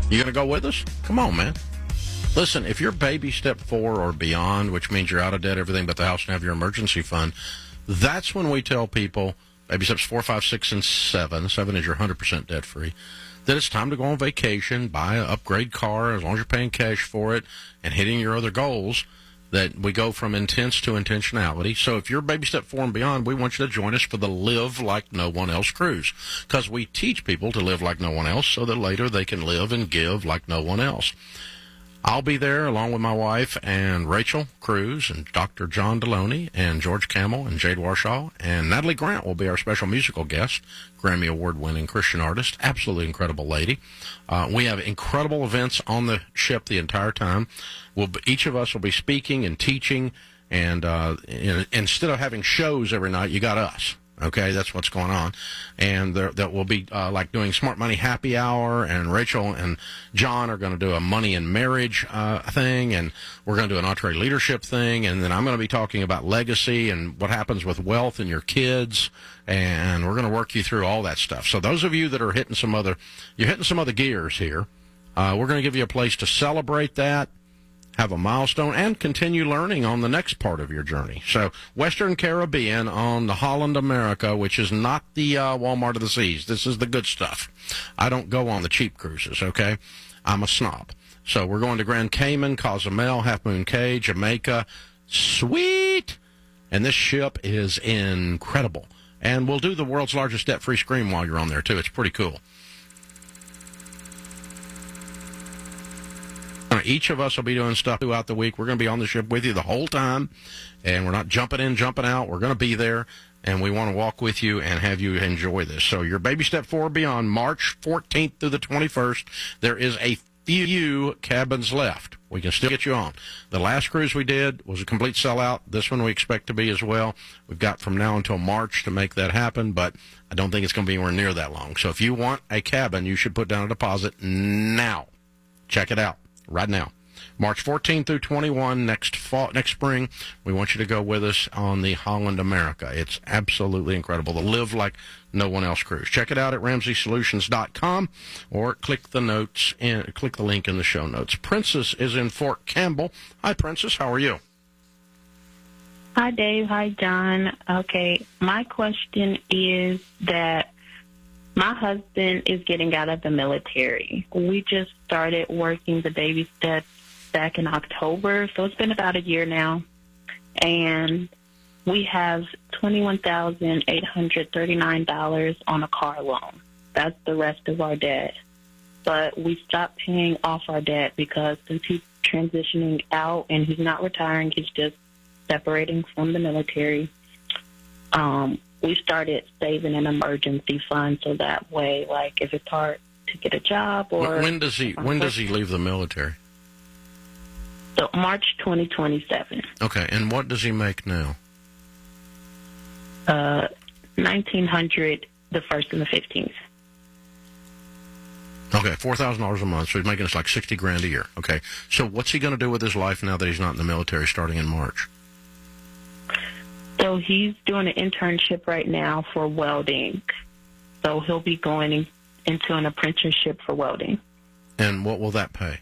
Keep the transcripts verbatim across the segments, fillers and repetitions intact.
You going to go with us? Come on, man. Listen, if you're baby step four or beyond, which means you're out of debt, everything but the house and have your emergency fund, that's when we tell people, baby steps four, five, six, and seven, seven is your one hundred percent debt free, that it's time to go on vacation, buy an upgrade car, as long as you're paying cash for it, and hitting your other goals, that we go from intense to intentionality. So if you're baby step four and beyond, we want you to join us for the Live Like No One Else cruise, because we teach people to live like no one else so that later they can live and give like no one else. I'll be there along with my wife and Rachel Cruz and Doctor John Deloney and George Camel and Jade Warshaw, and Natalie Grant will be our special musical guest, Grammy Award-winning Christian artist, absolutely incredible lady. Uh, we have incredible events on the ship the entire time. We'll, each of us will be speaking and teaching, and uh, in, instead of having shows every night, you got us. Okay, that's what's going on. And there, that will be uh, like doing Smart Money Happy Hour, and Rachel and John are going to do a money and marriage uh, thing, and we're going to do an Entree leadership thing, and then I'm going to be talking about legacy and what happens with wealth and your kids, and we're going to work you through all that stuff. So those of you that are hitting some other, you're hitting some other gears here, uh, we're going to give you a place to celebrate that, have a milestone, and continue learning on the next part of your journey. So Western Caribbean on the Holland America, which is not the uh, Walmart of the Seas. This is the good stuff. I don't go on the cheap cruises, okay? I'm a snob. So we're going to Grand Cayman, Cozumel, Half Moon Cay, Jamaica. Sweet! And this ship is incredible. And we'll do the world's largest debt-free scream while you're on there, too. It's pretty cool. Each of us will be doing stuff throughout the week. We're going to be on the ship with you the whole time, and we're not jumping in, jumping out. We're going to be there, and we want to walk with you and have you enjoy this. So your baby step four beyond, March fourteenth through the twenty-first, there is a few cabins left. We can still get you on. The last cruise we did was a complete sellout. This one we expect to be as well. We've got from now until March to make that happen, but I don't think it's going to be anywhere near that long. So if you want a cabin, you should put down a deposit now. Check it out. Right now, March fourteenth through twenty-first, next fall, next spring, we want you to go with us on the Holland America. It's absolutely incredible. The Live Like No One Else cruise. Check it out at ramsey solutions dot com or click the notes and click the link in the show notes. Princess is in Fort Campbell. Hi, Princess. How are you? Hi, Dave. Hi, John. Okay, my question is that my husband is getting out of the military. We just started working the baby steps back in October, so it's been about a year now. And we have twenty-one thousand eight hundred thirty-nine dollars on a car loan. That's the rest of our debt. But we stopped paying off our debt because since he's transitioning out and he's not retiring, he's just separating from the military. Um, we started saving an emergency fund so that way, like, if it's hard to get a job or... When does he When does he leave the military? So March twenty twenty-seven. Okay, and what does he make now? Uh, nineteen hundred the first and the fifteenth. Okay, four thousand dollars a month, so he's making us like sixty grand a year. Okay, so what's he going to do with his life now that he's not in the military starting in March? So he's doing an internship right now for welding. So he'll be going in, into an apprenticeship for welding. And what will that pay?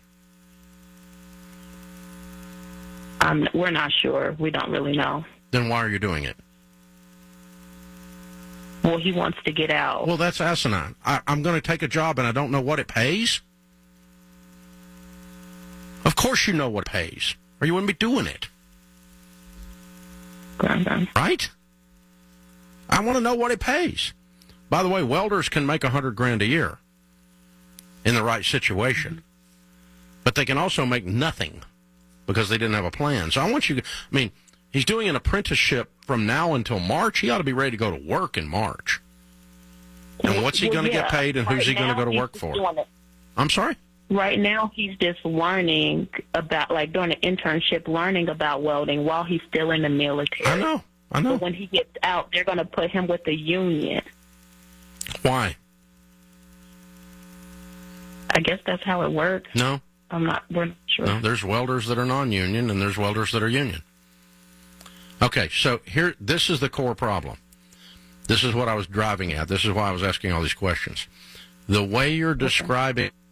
Um, we're not sure. We don't really know. Then why are you doing it? Well, he wants to get out. Well, that's asinine. I, I'm going to take a job and I don't know what it pays? Of course you know what it pays, or you wouldn't be doing it. Right? I want to know what it pays. By the way, welders can make a hundred grand a year in the right situation, but they can also make nothing because they didn't have a plan. So I want you. I mean, he's doing an apprenticeship from now until March. He ought to be ready to go to work in March. And what's he well, going to yeah. get paid, and who's right he going to go to work for? I'm sorry? Right now, he's just learning about, like, doing an internship, learning about welding while he's still in the military. I know. I know. But when he gets out, they're going to put him with the union. Why? I guess that's how it works. No. I'm not, we're not sure. No, there's welders that are non-union, and there's welders that are union. Okay, so here, this is the core problem. This is what I was driving at. This is why I was asking all these questions. The way you're describing